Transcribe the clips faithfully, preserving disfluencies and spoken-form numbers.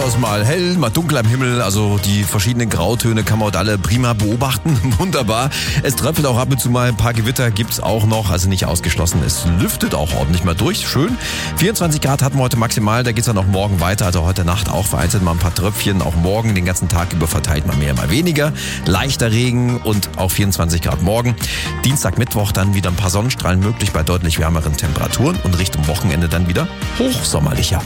aus, mal hell, mal dunkel am Himmel. Also die verschiedenen Grautöne kann man dort alle prima beobachten. Wunderbar. Es tröpfelt auch ab und zu mal. Ein paar Gewitter gibt's auch noch. Also nicht ausgeschlossen. Es lüftet auch ordentlich mal durch. Schön. vierundzwanzig Grad hatten wir heute maximal. Da geht's dann auch morgen weiter. Also heute Nacht auch vereinzelt mal ein paar Tröpfchen. Auch morgen den ganzen Tag über verteilt mal mehr, mal weniger. Leichter Regen und auch vierundzwanzig Grad morgen. Dienstag, Mittwoch dann wieder ein paar Sonnenstrahlen möglich bei deutlich wärmeren Temperaturen. Und Richtung Wochenende dann wieder hochsommerlicher.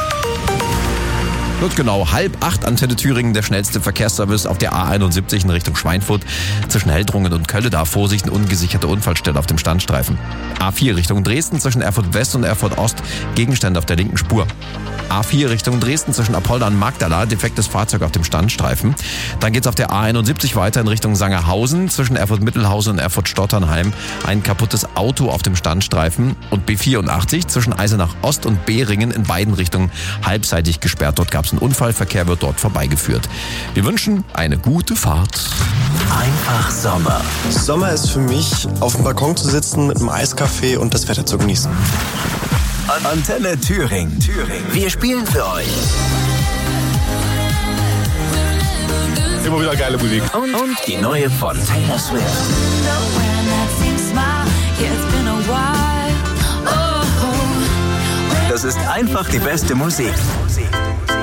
Wird genau halb acht, Antenne Thüringen, der schnellste Verkehrsservice auf der A einundsiebzig in Richtung Schweinfurt. Zwischen Heldrungen und Kölle, da Vorsicht, eine ungesicherte Unfallstelle auf dem Standstreifen. A vier Richtung Dresden zwischen Erfurt West und Erfurt Ost, Gegenstände auf der linken Spur. A vier Richtung Dresden zwischen Apolda und Magdala, defektes Fahrzeug auf dem Standstreifen. Dann geht's auf der A einundsiebzig weiter in Richtung Sangerhausen, zwischen Erfurt Mittelhausen und Erfurt Stotternheim. Ein kaputtes Auto auf dem Standstreifen. Und B vierundachtzig zwischen Eisenach Ost und Behringen in beiden Richtungen halbseitig gesperrt. Dort gab's einen Unfall, Verkehr wird dort vorbeigeführt. Wir wünschen eine gute Fahrt. Einfach Sommer. Sommer ist für mich, auf dem Balkon zu sitzen mit einem Eiskaffee und das Wetter zu genießen. Antenne Thüringen. Thüringen. Wir spielen für euch. Immer wieder geile Musik. Und, und die neue von Taylor Swift. Das ist einfach die beste Musik.